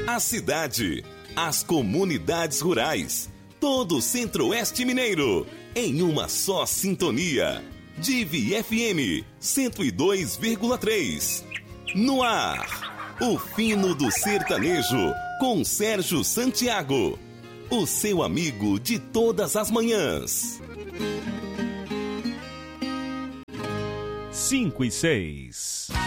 A cidade, as comunidades rurais, todo o Centro-Oeste Mineiro, em uma só sintonia. Divi FM 102,3. No ar, o fino do sertanejo, com Sérgio Santiago. O seu amigo de todas as manhãs. 5 e 6.